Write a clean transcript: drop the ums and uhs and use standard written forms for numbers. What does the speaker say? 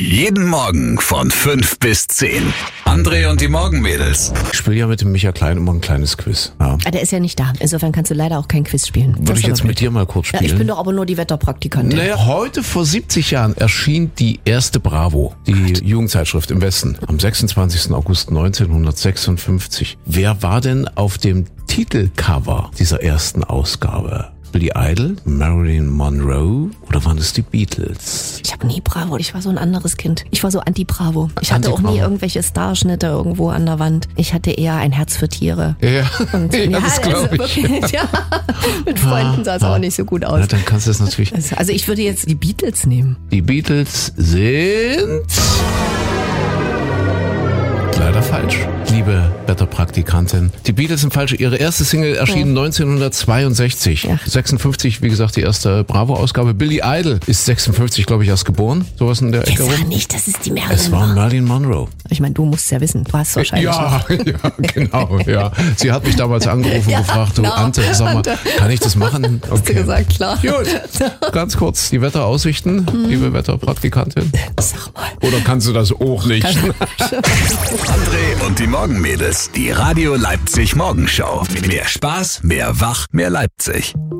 Jeden Morgen von 5 bis 10. André und die Morgenmädels. Ich spiele ja mit dem Micha Klein immer ein kleines Quiz. Ja. Der ist ja nicht da. Insofern kannst du leider auch kein Quiz spielen. Würde ich jetzt mit dir mal kurz spielen? Ja, ich bin doch aber nur die Wetterpraktikantin. Naja, heute vor 70 Jahren erschien die erste Bravo, die Jugendzeitschrift im Westen, am 26. August 1956. Wer war denn auf dem Titelcover dieser ersten Ausgabe? Billy Idol, Marilyn Monroe oder waren es die Beatles? Ich habe nie Bravo, ich war so ein anderes Kind. Ich war so Anti-Bravo. Ich hatte auch nie irgendwelche Starschnitte irgendwo an der Wand. Ich hatte eher ein Herz für Tiere. Ja, Und, ja, das glaube ich. Wirklich, ja, mit Freunden sah es auch nicht so gut aus. Na, dann kannst du es natürlich... Also ich würde jetzt die Beatles nehmen. Die Beatles sind... leider falsch, liebe Wetterpraktikantin. Die Beatles sind falsch. Ihre erste Single erschien 1962. Ja. 56, wie gesagt, die erste Bravo-Ausgabe. Billy Idol ist 56, glaube ich, erst geboren. Sowas in der Ecke Jetzt rum. war nicht, das ist die Marilyn. Es war Marilyn Monroe. Ich meine, du musst es ja wissen. Du hast es wahrscheinlich noch. Ja, genau, ja. Sie hat mich damals angerufen und gefragt, du genau. Ante, sag mal, kann ich das machen? Okay. Hast du gesagt, klar. Gut, ganz kurz die Wetteraussichten, liebe Wetterpraktikantin. Sag mal. Oder kannst du das auch nicht? André und die Morgenmädels. Die Radio Leipzig Morgenshow. Mehr Spaß, mehr Wach, mehr Leipzig.